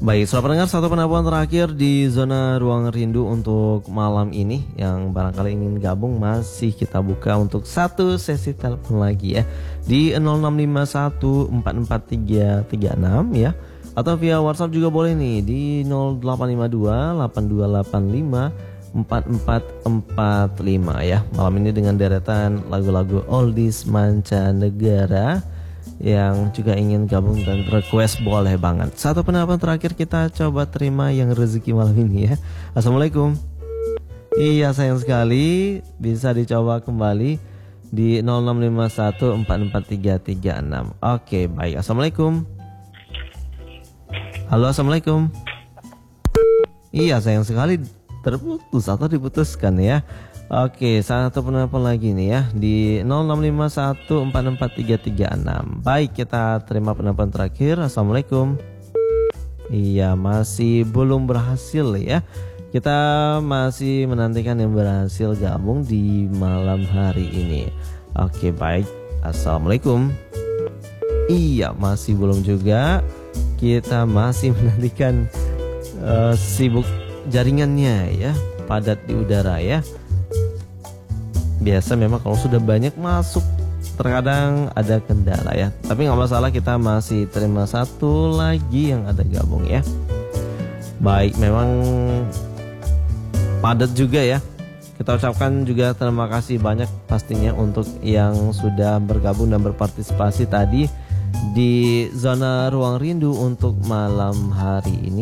Baik, saudara pendengar, satu penelpon terakhir di zona ruang rindu untuk malam ini. Yang barangkali ingin gabung masih kita buka untuk satu sesi telepon lagi ya, di 0651443336 ya. Atau via WhatsApp juga boleh nih di 085282854445 ya. Malam ini dengan deretan lagu-lagu oldies mancanegara. Yang juga ingin gabung dan request boleh banget. Satu penelpon terakhir kita coba terima yang rezeki malam ini ya. Assalamualaikum. Iya, sayang sekali, bisa dicoba kembali di 0651443336. Oke, baik. Assalamualaikum. Halo, assalamualaikum. Iya, sayang sekali terputus atau diputuskan ya. Oke, satu penelpon lagi nih ya di 0651443336. Baik, kita terima penelpon terakhir. Assalamualaikum. Iya, masih belum berhasil ya. Kita masih menantikan yang berhasil gabung di malam hari ini. Oke, baik. Assalamualaikum. Iya, masih belum juga. Kita masih menantikan sibuk jaringannya ya, padat di udara ya. Biasa memang kalau sudah banyak masuk terkadang ada kendala ya. Tapi nggak masalah, kita masih terima satu lagi yang ada gabung ya. Baik, memang padat juga ya. Kita ucapkan juga terima kasih banyak pastinya untuk yang sudah bergabung dan berpartisipasi tadi di zona ruang rindu untuk malam hari ini.